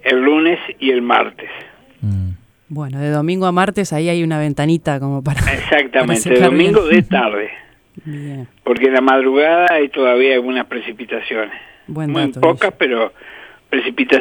el lunes y el martes. Bueno, de domingo a martes ahí hay una ventanita como para... Exactamente, para de domingo bien. de tarde. Bien. Porque en la madrugada hay todavía algunas precipitaciones. Buen Muy dato, pocas, Guille. pero precipitaciones.